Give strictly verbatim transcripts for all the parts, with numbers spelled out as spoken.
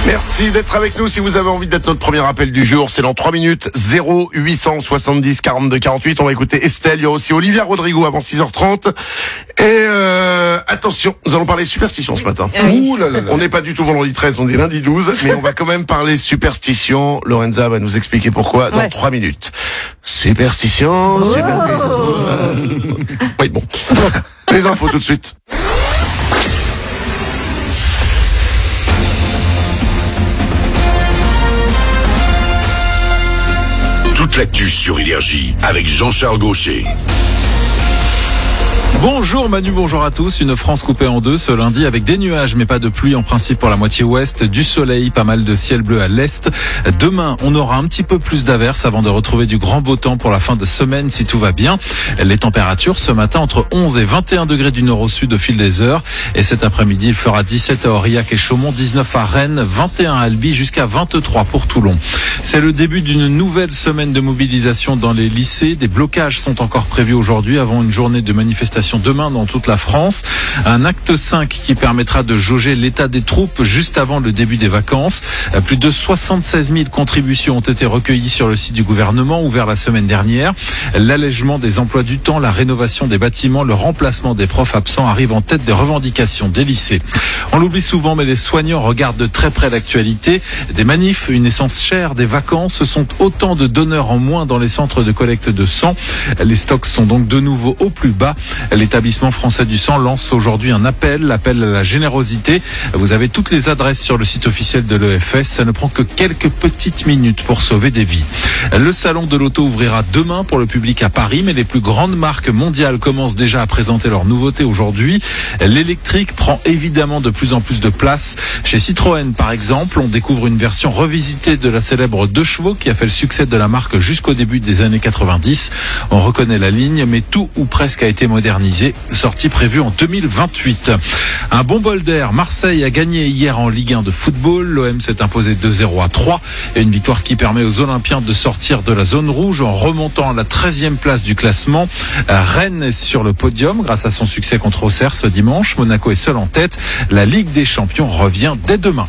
Merci d'être avec nous. Si vous avez envie d'être notre premier appel du jour, c'est dans trois minutes. zéro huit cent soixante-dix quarante-deux quarante-huit. On va écouter Estelle. Il y a aussi Olivia Rodrigo avant six heures trente. Et euh, attention, nous allons parler superstition ce matin. Oui. Ouh là là là. On n'est pas du tout vendredi treize, on est lundi douze. Mais on va quand même parler superstition. Lorenza va nous expliquer pourquoi dans Ouais. trois minutes. Superstition, Oh. superstition. Oui, bon. Les infos tout de suite. Toute l'actu sur Énergie avec Jean-Charles Gaucher. Bonjour Manu, bonjour à tous. Une France coupée en deux ce lundi avec des nuages mais pas de pluie en principe pour la moitié ouest, du soleil, pas mal de ciel bleu à l'est. Demain, on aura un petit peu plus d'averses avant de retrouver du grand beau temps pour la fin de semaine si tout va bien. Les températures ce matin entre onze et vingt et un degrés du nord au sud au fil des heures. Et cet après-midi, il fera dix-sept à Aurillac et Chaumont, dix-neuf à Rennes, vingt et un à Albi jusqu'à vingt-trois pour Toulon. C'est le début d'une nouvelle semaine de mobilisation dans les lycées. Des blocages sont encore prévus aujourd'hui avant une journée de manifestation demain dans toute la France. Un acte cinq qui permettra de jauger l'état des troupes juste avant le début des vacances. Plus de soixante-seize mille contributions ont été recueillies sur le site du gouvernement ouvert la semaine dernière. L'allègement des emplois du temps, la rénovation des bâtiments, le remplacement des profs absents arrivent en tête des revendications des lycées. On l'oublie souvent, mais les soignants regardent de très près l'actualité. Des manifs, une essence chère, des vacances, ce sont autant de donneurs en moins dans les centres de collecte de sang. Les stocks sont donc de nouveau au plus bas. L'établissement français du sang lance aujourd'hui un appel, l'appel à la générosité. Vous avez toutes les adresses sur le site officiel de l'E F S. Ça ne prend que quelques petites minutes pour sauver des vies. Le salon de l'auto ouvrira demain pour le public à Paris, mais les plus grandes marques mondiales commencent déjà à présenter leurs nouveautés aujourd'hui. L'électrique prend évidemment de plus en plus de place. Chez Citroën, par exemple, on découvre une version revisitée de la célèbre deux chevaux qui a fait le succès de la marque jusqu'au début des années quatre-vingt-dix. On reconnaît la ligne, mais tout ou presque a été modernisé. Sortie prévue en deux mille vingt-huit. Un bon bol d'air. Marseille a gagné hier en Ligue un de football. L'O M s'est imposé deux zéro à trois. Et une victoire qui permet aux Olympiens de sortir de la zone rouge en remontant à la treizième place du classement. Rennes est sur le podium grâce à son succès contre Auxerre ce dimanche. Monaco est seul en tête. La Ligue des Champions revient dès demain.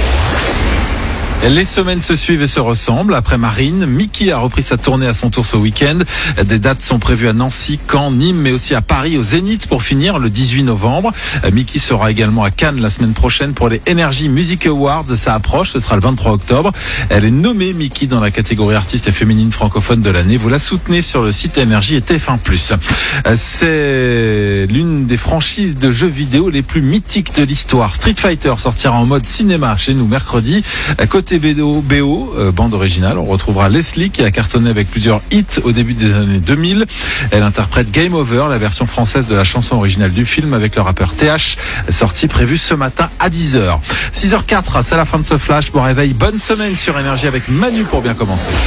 Les semaines se suivent et se ressemblent. Après Marine, Mickey a repris sa tournée à son tour ce week-end. Des dates sont prévues à Nancy, Caen, Nîmes, mais aussi à Paris, au Zénith pour finir le dix-huit novembre. Mickey sera également à Cannes la semaine prochaine pour les Energy Music Awards. Ça approche, ce sera le vingt-trois octobre. Elle est nommée Mickey dans la catégorie artiste féminine francophone de l'année. Vous la soutenez sur le site Énergie et T F un plus. C'est l'une des franchises de jeux vidéo les plus mythiques de l'histoire. Street Fighter sortira en mode cinéma chez nous mercredi. Côté B O, B O euh, bande originale, on retrouvera Leslie qui a cartonné avec plusieurs hits au début des années deux mille. Elle interprète Game Over, la version française de la chanson originale du film avec le rappeur T H, sortie prévue ce matin à dix heures. six heures zéro quatre, c'est la fin de ce flash. Bon réveil, bonne semaine sur Énergie avec Manu pour bien commencer.